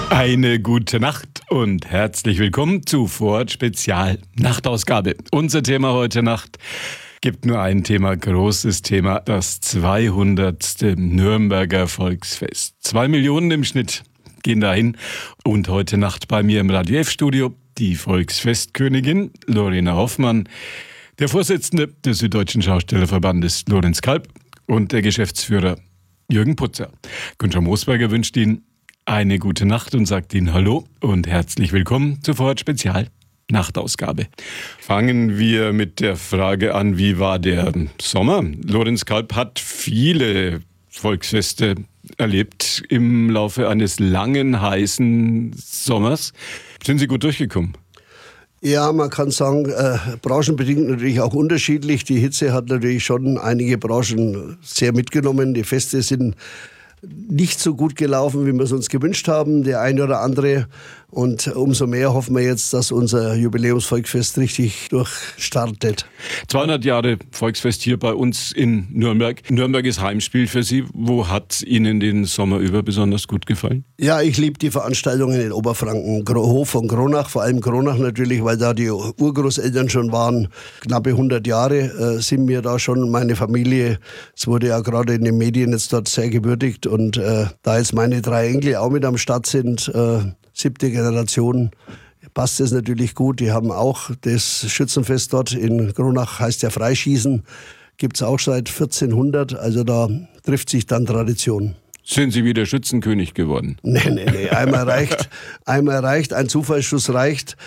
Eine gute Nacht und herzlich willkommen zu Vorort Spezial Nachtausgabe. Unser Thema heute Nacht gibt nur ein Thema, großes Thema, das 200. Nürnberger Volksfest. 2 Millionen im Schnitt gehen dahin und heute Nacht bei mir im Radio F-Studio die Volksfestkönigin Lorena Hoffmann, der Vorsitzende des Süddeutschen Schaustellerverbandes Lorenz Kalb und der Geschäftsführer Jürgen Putzer. Günther Moosberger wünscht Ihnen eine gute Nacht und sagt Ihnen Hallo und herzlich willkommen zur Vorort Spezial Nachtausgabe. Fangen wir mit der Frage an, wie war der Sommer? Lorenz Kalb hat viele Volksfeste erlebt im Laufe eines langen, heißen Sommers. Sind Sie gut durchgekommen? Ja, man kann sagen, branchenbedingt natürlich auch unterschiedlich. Die Hitze hat natürlich schon einige Branchen sehr mitgenommen. Die Feste sind nicht so gut gelaufen, wie wir es uns gewünscht haben, der eine oder andere. Und umso mehr hoffen wir jetzt, dass unser Jubiläumsvolksfest richtig durchstartet. 200 Jahre Volksfest hier bei uns in Nürnberg. Nürnberg ist Heimspiel für Sie. Wo hat Ihnen den Sommer über besonders gut gefallen? Ja, ich liebe die Veranstaltungen in Oberfranken. Hof von Kronach, vor allem Kronach natürlich, weil da die Urgroßeltern schon waren. Knappe 100 Jahre sind wir da schon, meine Familie. Es wurde ja gerade in den Medien jetzt dort sehr gewürdigt. Und da jetzt meine 3 Enkel auch mit am Start sind, 7. Generation, passt es natürlich gut. Die haben auch das Schützenfest dort in Kronach, heißt ja Freischießen, gibt es auch seit 1400, also da trifft sich dann Tradition. Sind Sie wieder Schützenkönig geworden? Nee, einmal reicht, ein Zufallsschuss reicht.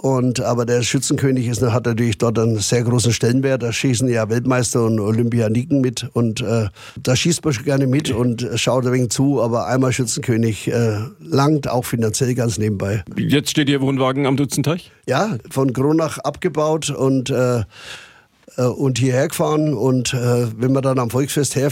Aber der Schützenkönig hat natürlich dort einen sehr großen Stellenwert. Da schießen ja Weltmeister und Olympianiken mit. Und da schießt man schon gerne mit und schaut ein wenig zu. Aber einmal Schützenkönig langt auch finanziell ganz nebenbei. Jetzt steht Ihr Wohnwagen am Dutzenteich? Ja, von Kronach abgebaut und hierher gefahren. Und wenn man dann am Volksfest